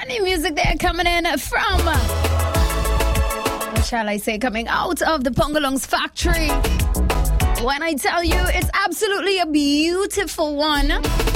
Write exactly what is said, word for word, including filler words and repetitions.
Brand new music there coming in from, what shall I say, coming out of the Pongalongs factory. When I tell you, it's absolutely a beautiful one.